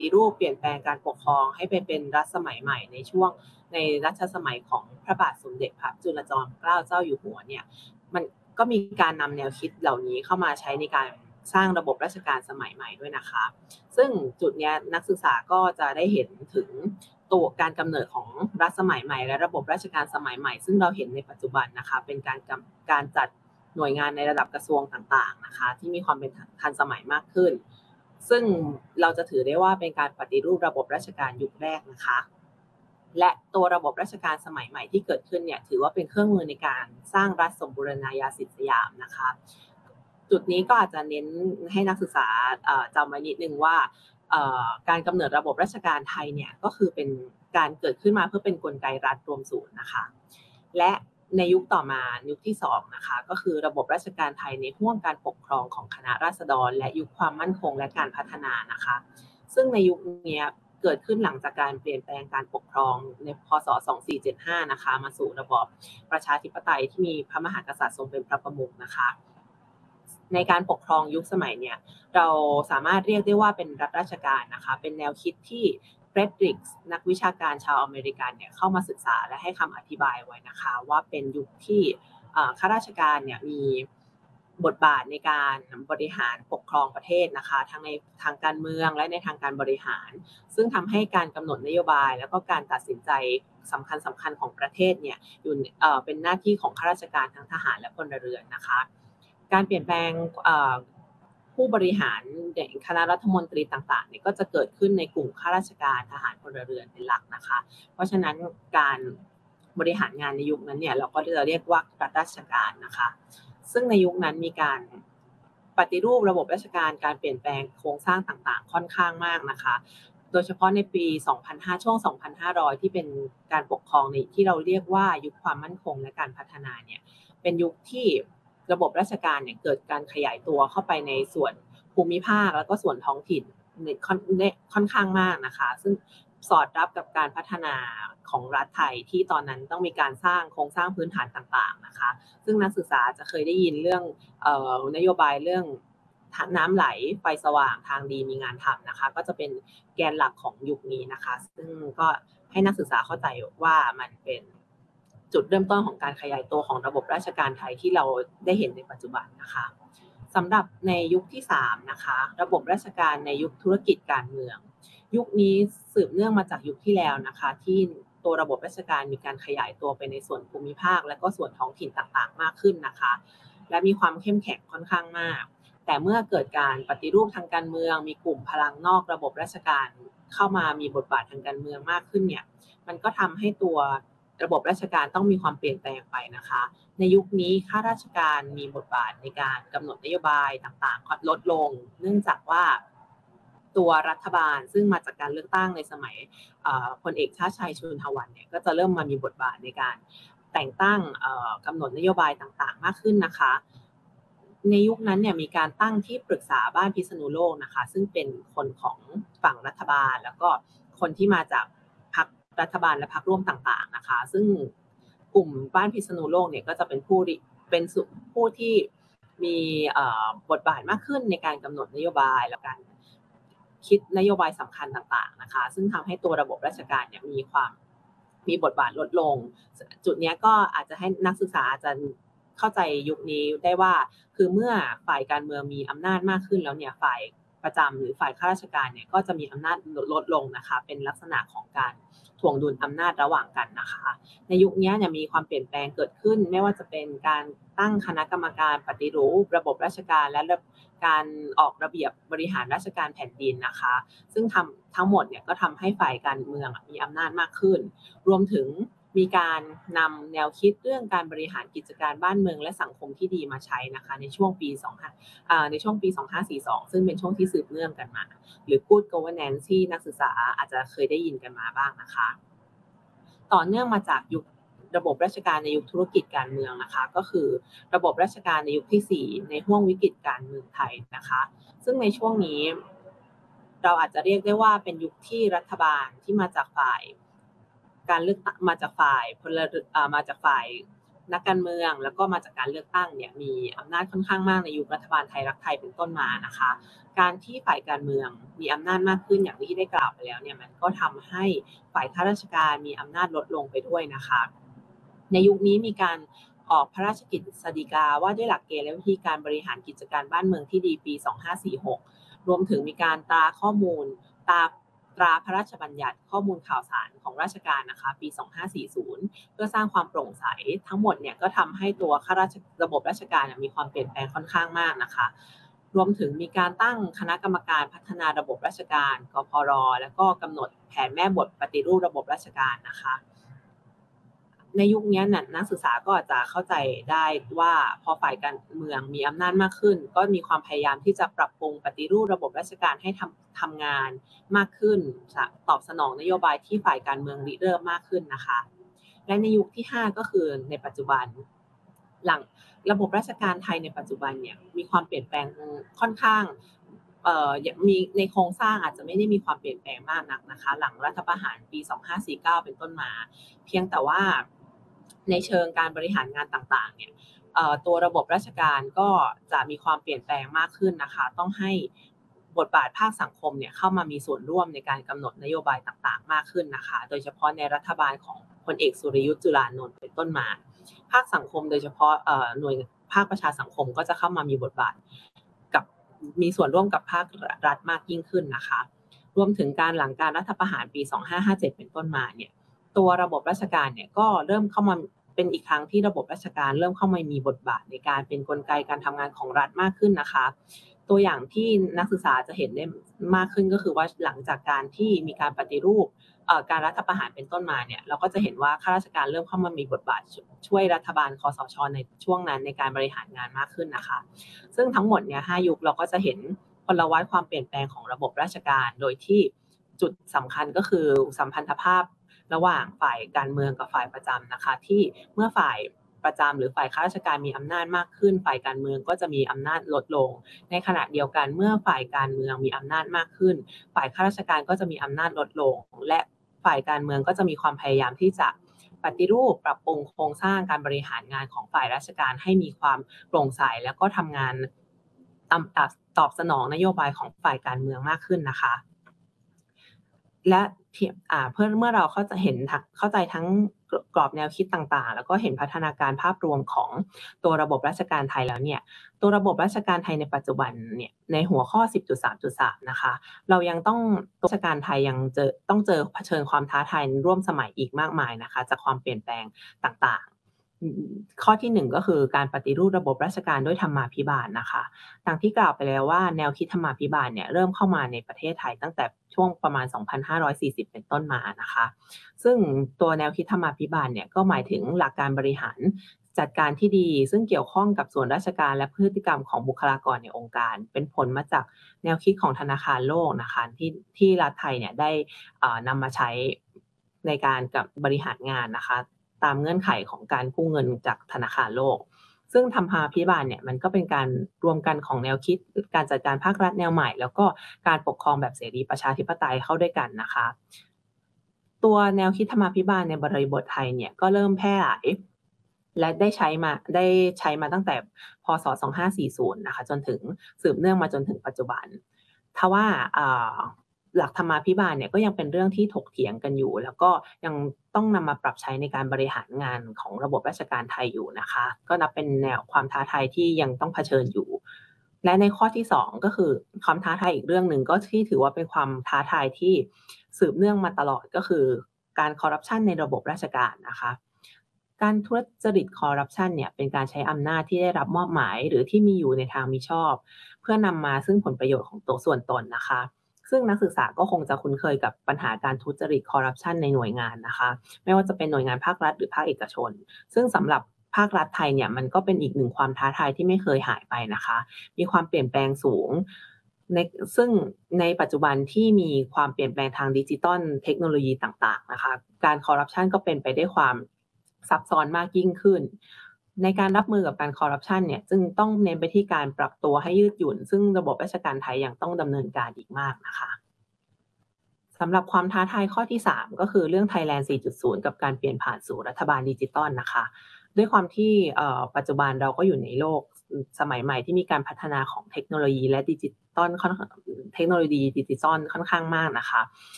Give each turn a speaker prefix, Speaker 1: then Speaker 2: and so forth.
Speaker 1: ฏิรูปเปลี่ยนแปลงการปกครองให้ไปเป็นรัฐสมัยใหม่ในช่วงในรัชสมัยของพระบาทสมเด็จพระจุลจอมเกล้าเจ้าอยู่หัวเนี่ยมันก็มีการนำแนวคิดเหล่านี้เข้ามาใช้ในการสร้างระบบราชการสมัยใหม่ด้วยนะคะซึ่งจุดนี้นักศึกษาก็จะได้เห็นถึงตัวการกำเนิดของรัฐสมัยใหม่และระบบราชการสมัยใหม่ซึ่งเราเห็นในปัจจุบันนะคะเป็นการจัดหน่วยงานในระดับกระทรวงต่างๆนะคะที่มีความเป็นทันสมัยมากขึ้นซึ่งเราจะถือได้ว่าเป็นการปฏิรูประบบราชการยุคแรกนะคะและตัวระบบราชการสมัยใหม่ที่เกิดขึ้นเนี่ยถือว่าเป็นเครื่องมือในการสร้างรัฐสมบูรณาญาสิทธิสยามนะคะจุดนี้ก็อาจจะเน้นให้นักศึกษาจำไว้นิดนึงว่าการกำเนิดระบบราชการไทยเนี่ยก็คือเป็นการเกิดขึ้นมาเพื่อเป็นกลไกรัฐรวมศูนย์นะคะและในยุคต่อมายุคที่2นะคะก็คือระบบราชการไทยในห่วงการปกครองของคณะราษฎรและยุคความมั่นคงและการพัฒนานะคะซึ่งในยุคนี้เกิดขึ้นหลังจากการเปลี่ยนแปลงการปกครองในพ.ศ. 2475นะคะมาสู่ระบอบประชาธิปไตยที่มีพระมหากษัตริย์ทรงเป็นพระประมุขนะคะในการปกครองยุคสมัยเนี่ยเราสามารถเรียกได้ว่าเป็นรัฐราชการนะคะเป็นแนวคิดที่เฟรดริกส์นักวิชาการชาวอเมริกันเนี่ยเข้ามาศึกษาและให้คำอธิบายไว้นะคะว่าเป็นยุคที่ข้าราชการเนี่ยมีบทบาทในการบริหารปกครองประเทศนะคะทั้งในทางการเมืองและในทางการบริหารซึ่งทำให้การกำหนดนโยบายแล้วก็การตัดสินใจสำคัญของประเทศเนี่ยอยู่เป็นหน้าที่ของข้าราชการทั้งทหารและพลเรือนนะคะการเปลี่ยนแปลงผู้บริหารคณะรัฐมนตรีต่างๆเนี่ยก็จะเกิดขึ้นในกลุ่มข้าราชการทหารพลเรือนเป็นหลักนะคะเพราะฉะนั้นการบริหารงานในยุคนั้นเนี่ยเราก็จะเรียกว่ารัฐราชการนะคะซึ่งในยุคนั้นมีการปฏิรูประบบราชการการเปลี่ยนแปลงโครงสร้างต่างๆค่อนข้างมากนะคะโดยเฉพาะในปี 2005 ช่วง 2,500 ที่เป็นการปกครองในที่เราเรียกว่ายุคความมั่นคงและการพัฒนาเนี่ยเป็นยุคที่ระบบราชการเนี่ยเกิดการขยายตัวเข้าไปในส่วนภูมิภาคแล้วก็ส่วนท้องถิ่นค่อนข้างมากนะคะซึ่งสอดรับกับการพัฒนาของรัฐไทยที่ตอนนั้นต้องมีการสร้างโครงสร้างพื้นฐานต่างๆนะคะซึ่งนักศึกษาจะเคยได้ยินเรื่องนโยบายเรื่องน้ำไหลไฟสว่างทางดีมีงานทำนะคะก็จะเป็นแกนหลักของยุคนี้นะคะซึ่งก็ให้นักศึกษาเข้าใจว่ามันเป็นจุดเริ่มต้นของการขยายตัวของระบบราชการไทยที่เราได้เห็นในปัจจุบันนะคะสำหรับในยุคที่3นะคะระบบราชการในยุคธุรกิจการเมืองยุคนี้สืบเนื่องมาจากยุคที่แล้วนะคะที่ตัวระบบราชการมีการขยายตัวไปในส่วนภูมิภาคและก็ส่วนท้องถิ่นต่างๆมากขึ้นนะคะและมีความเข้มแข็งค่อนข้างมากแต่เมื่อเกิดการปฏิรูปทางการเมืองมีกลุ่มพลังนอกระบบราชการเข้ามามีบทบาททางการเมืองมากขึ้นเนี่ยมันก็ทำให้ตัวระบบราชการต้องมีความเปลี่ยนแปลงไปนะคะในยุคนี้ข้าราชการมีบทบาทในการกำหนดนโยบายต่างๆลดลงเนื่องจากว่าตัวรัฐบาลซึ่งมาจากการเลือกตั้งในสมัยพลเอกชาติชัยชุนทวันเนี่ยก็จะเริ่มมามีบทบาทในการแต่งตั้งกำหนดนโยบายต่างๆมากขึ้นนะคะในยุคนั้นเนี่ยมีการตั้งที่ปรึกษาบ้านพิษณุโลกนะคะซึ่งเป็นคนของฝั่งรัฐบาลแล้วก็คนที่มาจากพรรครัฐบาลและพรรคร่วมต่างๆนะคะซึ่งกลุ่มบ้านพิษณุโลกเนี่ยก็จะเป็นผู้ที่มีบทบาทมากขึ้นในการกำหนดนโยบายและการคิดนโยบายสำคัญต่างๆนะคะซึ่งทำให้ตัวระบบราชการเนี่ยมีบทบาทลดลงจุดนี้ก็อาจจะให้นักศึกษาอาจจะเข้าใจยุคนี้ได้ว่าคือเมื่อฝ่ายการเมืองมีอำนาจมากขึ้นแล้วเนี่ยฝ่ายประจำหรือฝ่ายข้าราชการเนี่ยก็จะมีอำนาจลดลงนะคะเป็นลักษณะของการถ่วงดุลอำนาจระหว่างกันนะคะในยุคนี้เนี่ยมีความเปลี่ยนแปลงเกิดขึ้นไม่ว่าจะเป็นการตั้งคณะกรรมการปฏิรูประบบราชการและการออกระเบียบบริหารราชการแผ่นดินนะคะซึ่งทั้งหมดเนี่ยก็ทำให้ฝ่ายการเมืองมีอำนาจมากขึ้นรวมถึงมีการนำแนวคิดเรื่องการบริหารกิจการบ้านเมืองและสังคมที่ดีมาใช้นะคะในช่วงปี2542ซึ่งเป็นช่วงที่สืบเนื่องกันมาหรือ Good Governance ที่นักศึกษาอาจจะเคยได้ยินกันมาบ้างนะคะต่อเนื่องมาจากยุคระบบราชการในยุคธุรกิจการเมืองนะคะก็คือระบบราชการในยุคที่4ในห้วงวิกฤตการเมืองไทยนะคะซึ่งในช่วงนี้เราอาจจะเรียกได้ว่าเป็นยุคที่รัฐบาลที่มาจากฝ่ายการเลือกมาจากฝ่ายนักการเมืองแล้วก็มาจากการเลือกตั้งเนี่ยมีอำนาจค่อนข้างมากในยุครัฐบาลไทยรักไทยเป็นต้นมานะคะการที่ฝ่ายการเมืองมีอำนาจมากขึ้นอย่างที่ได้กล่าวไปแล้วเนี่ยมันก็ทำให้ฝ่ายข้าราชการมีอำนาจลดลงไปด้วยนะคะในยุคนี้มีการออกพระราชกฤษฎีกาว่าด้วยหลักเกณฑ์และวิธีการบริหารกิจการบ้านเมืองที่ดีปี 2546 รวมถึงมีการตราข้อมูลตราพระราชบัญญัติข้อมูลข่าวสารของราชการนะคะปี 2540 เพื่อสร้างความโปร่งใสทั้งหมดเนี่ยก็ทำให้ตัวระบบราชการมีความเปลี่ยนแปลงค่อนข้างมากนะคะรวมถึงมีการตั้งคณะกรรมการพัฒนาระบบราชการกพรแล้วก็กำหนดแผนแม่บทปฏิรูประบบราชการนะคะในยุคนี้นักศึกษาก็อาจจะเข้าใจได้ว่าพอฝ่ายการเมืองมีอำนาจมากขึ้นก็มีความพยายามที่จะปรับปรุงปฏิรูประบบราชการให้ทำงานมากขึ้นตอบสนองนโยบายที่ฝ่ายการเมืองริเริ่มมากขึ้นนะคะและในยุคที่5ก็คือในปัจจุบันหลังระบบราชการไทยในปัจจุบันเนี่ยมีความเปลี่ยนแปลงค่อนข้างมีในโครงสร้างอาจจะไม่ได้มีความเปลี่ยนแปลงมากนักนะคะหลังรัฐประหารปี 2549 เป็นต้นมาเพียงแต่ว่าในเชิงการบริหารงานต่างๆเนี่ยตัวระบบราชการก็จะมีความเปลี่ยนแปลงมากขึ้นนะคะต้องให้บทบาทภาคสังคมเนี่ยเข้ามามีส่วนร่วมในการกำหนดนโยบายต่างๆมากขึ้นนะคะโดยเฉพาะในรัฐบาลของพลเอกสุรยุทธ์จุลานนท์เป็นต้นมาภาคสังคมโดยเฉพาะหน่วยภาคประชาสังคมก็จะเข้ามามีบทบาทกับมีส่วนร่วมกับภาครัฐมากยิ่งขึ้นนะคะรวมถึงการหลังการรัฐประหารปี 2557 เป็นต้นมาเนี่ยตัวระบบราชการเนี่ยก็เริ่มเข้ามาเป็นอีกครั้งที่ระบบราชการเริ่มเข้ามามีบทบาทในการเป็นกลไกการทำงานของรัฐมากขึ้นนะคะตัวอย่างที่นักศึกษาจะเห็นได้มากขึ้นก็คือว่าหลังจากการที่มีการปฏิรูปการรัฐประหารเป็นต้นมาเนี่ยเราก็จะเห็นว่าข้าราชการเริ่มเข้ามามีบทบาทช่วยรัฐบาลคสช.ในช่วงนั้นในการบริหารงานมากขึ้นนะคะซึ่งทั้งหมดเนี่ย5ยุคเราก็จะเห็นพลวัตความเปลี่ยนแปลงของระบบราชการโดยที่จุดสำคัญก็คือสัมพันธภาพระหว่างฝ่ายการเมืองกับฝ่ายประจำนะคะที่เมื่อฝ่ายประจำหรือฝ่ายข้าราชการมีอำนาจมากขึ้นฝ่ายการเมืองก็จะมีอำนาจลดลงในขณะเดียวกันเมื่อฝ่ายการเมืองมีอำนาจมากขึ้นฝ่ายข้าราชการก็จะมีอำนาจลดลงและฝ่ายการเมืองก็จะมีความพยายามที่จะปฏิรูปปรับปรุงโครงสร้างการบริหารงานของฝ่ายราชการให้มีความโปร่งใสแล้วก็ทำงานตอบสนองนโยบายของฝ่ายการเมืองมากขึ้นนะคะและเพื่อเมื่อเราเข้าใจทั้งกรอบแนวคิดต่างๆแล้วก็เห็นพัฒนาการภาพรวมของตัวระบบราชการไทยแล้วเนี่ยตัวระบบราชการไทยในปัจจุบันเนี่ยในหัวข้อ 10.3.3 นะคะเรายังต้องราชการไทยยังต้องเผชิญความท้าทายร่วมสมัยอีกมากมายนะคะจากความเปลี่ยนแปลงต่างๆข้อที่1ก็คือการปฏิรูประบบราชการด้วยธรรมาภิบาลนะคะดังที่กล่าวไปแล้วว่าแนวคิดธรรมาภิบาลเนี่ยเริ่มเข้ามาในประเทศไทยตั้งแต่ช่วงประมาณ 2,540 เป็นต้นมานะคะซึ่งตัวแนวคิดธรรมาภิบาลเนี่ยก็หมายถึงหลักการบริหารจัดการที่ดีซึ่งเกี่ยวข้องกับส่วนราชการและพฤติกรรมของบุคลากรในองค์การเป็นผลมาจากแนวคิดของธนาคารโลกนะคะที่รัฐไทยเนี่ยได้นำมาใช้ในการบริหารงานนะคะตามเงื่อนไขของการกู้เงินจากธนาคารโลกซึ่งธรรมาภิบาลเนี่ยมันก็เป็นการรวมกันของแนวคิดการจัดการภาครัฐแนวใหม่แล้วก็การปกครองแบบเสรีประชาธิปไตยเข้าด้วยกันนะคะตัวแนวคิดธรรมาภิบาลในบริบทไทยเนี่ยก็เริ่มแพร่หลายและได้ใช้มาตั้งแต่พ.ศ. 2540นะคะจนถึงสืบเนื่องมาจนถึงปัจจุบันทว่าหลักธรรมาภิบาลเนี่ยก็ยังเป็นเรื่องที่ถกเถียงกันอยู่แล้วก็ยังต้องนำมาปรับใช้ในการบริหารงานของระบบราชการไทยอยู่นะคะก็นับเป็นแนวความท้าทายที่ยังต้องเผชิญอยู่และในข้อที่2ก็คือความท้าทายอีกเรื่องหนึ่งก็ที่ถือว่าเป็นความท้าทายที่สืบเนื่องมาตลอดก็คือการคอร์รัปชันในระบบราชการนะคะการทุจริตคอร์รัปชันเนี่ยเป็นการใช้อำนาจที่ได้รับมอบหมายหรือที่มีอยู่ในทางมิชอบเพื่อนำมาซึ่งผลประโยชน์ของตัวส่วนตนนะคะซึ่งนักศึกษาก็คงจะคุ้นเคยกับปัญหาการทุจริตคอร์รัปชันในหน่วยงานนะคะไม่ว่าจะเป็นหน่วยงานภาครัฐหรือภาคเอกชนซึ่งสำหรับภาครัฐไทยเนี่ยมันก็เป็นอีกหนึ่งความท้าทายที่ไม่เคยหายไปนะคะมีความเปลี่ยนแปลงสูงซึ่งในปัจจุบันที่มีความเปลี่ยนแปลงทางดิจิทัลเทคโนโลยีต่างๆนะคะการคอร์รัปชันก็เป็นไปด้วยความซับซ้อนมากยิ่งขึ้นในการรับมือกับการคอร์รัปชันเนี่ยจึงต้องเน้นไปที่การปรับตัวให้ยืดหยุ่นซึ่งระบบราชการไทยยังต้องดำเนินการอีกมากนะคะสำหรับความท้าทายข้อที่3ก็คือเรื่อง Thailand 4.0 กับการเปลี่ยนผ่านสู่รัฐบาลดิจิทัลนะคะด้วยความที่ปัจจุบันเราก็อยู่ในโลกสมัยใหม่ที่มีการพัฒนาของเทคโนโลยีและดิจิตอลเทคโนโลยีดิจิตอลค่อนข้างมากนะคะ